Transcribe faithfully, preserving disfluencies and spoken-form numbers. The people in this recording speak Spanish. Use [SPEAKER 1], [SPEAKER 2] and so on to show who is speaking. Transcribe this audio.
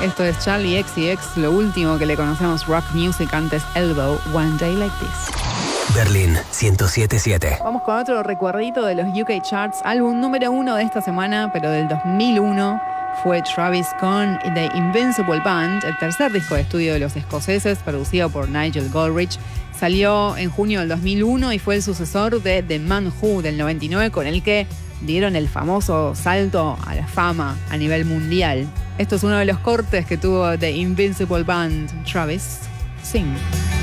[SPEAKER 1] Esto es Charlie X C X, lo último que le conocemos rock music, antes Elbow, One Day Like This.
[SPEAKER 2] Berlín ciento siete punto siete.
[SPEAKER 1] Vamos con otro recuerdito de los U K Charts. Álbum número uno de esta semana, pero del dos mil uno, fue Travis con The Invincible Band, el tercer disco de estudio de los escoceses, producido por Nigel Godrich. Salió en junio del dos mil uno y fue el sucesor de The Man Who del noventa y nueve, con el que dieron el famoso salto a la fama a nivel mundial. Esto es uno de los cortes que tuvo The Invincible Band, Travis. Sing.